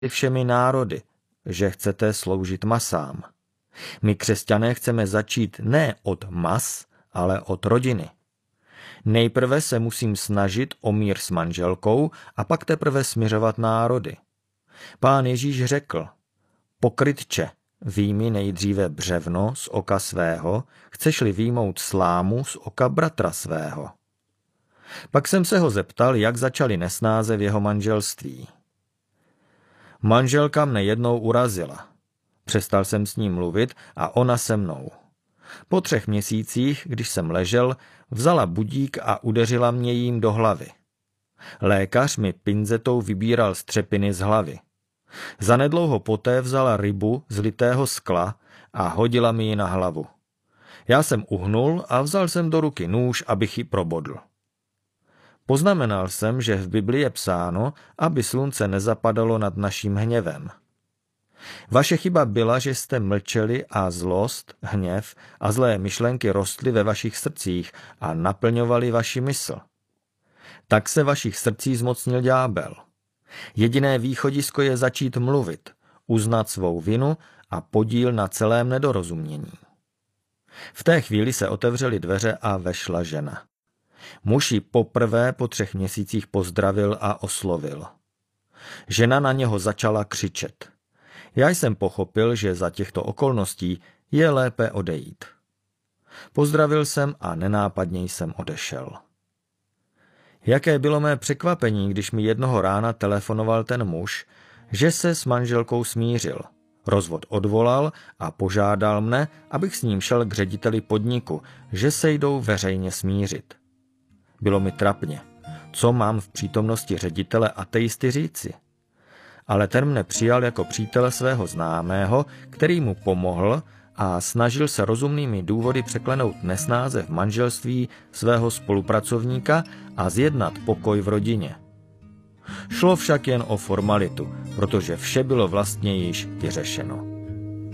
všemi národy, že chcete sloužit masám. My křesťané chceme začít ne od mas, ale od rodiny. Nejprve se musím snažit o mír s manželkou a pak teprve smiřovat národy. Pán Ježíš řekl: Pokrytče, vyjmi nejdříve břevno z oka svého, chceš-li vyjmout slámu z oka bratra svého. Pak jsem se ho zeptal, jak začaly nesnáze v jeho manželství. Manželka mne jednou urazila. Přestal jsem s ní mluvit a ona se mnou. Po 3 měsících, když jsem ležel, vzala budík a udeřila mě jím do hlavy. Lékař mi pinzetou vybíral střepiny z hlavy. Zanedlouho poté vzala rybu z litého skla a hodila mi ji na hlavu. Já jsem uhnul a vzal jsem do ruky nůž, abych ji probodl. Poznamenal jsem, že v Bibli je psáno, aby slunce nezapadalo nad naším hněvem. Vaše chyba byla, že jste mlčeli a zlost, hněv a zlé myšlenky rostly ve vašich srdcích a naplňovaly vaši mysl. Tak se vašich srdcí zmocnil ďábel. Jediné východisko je začít mluvit, uznat svou vinu a podíl na celém nedorozumění. V té chvíli se otevřely dveře a vešla žena. Muž ji poprvé po 3 měsících pozdravil a oslovil. Žena na něho začala křičet. Já jsem pochopil, že za těchto okolností je lépe odejít. Pozdravil jsem a nenápadně jsem odešel. Jaké bylo mé překvapení, když mi jednoho rána telefonoval ten muž, že se s manželkou smířil. Rozvod odvolal a požádal mne, abych s ním šel k řediteli podniku, že se jdou veřejně smířit. Bylo mi trapně. Co mám v přítomnosti ředitele ateisty říci? Ale ten mne přijal jako přítele svého známého, který mu pomohl a snažil se rozumnými důvody překlenout nesnáze v manželství svého spolupracovníka a zjednat pokoj v rodině. Šlo však jen o formalitu, protože vše bylo vlastně již vyřešeno.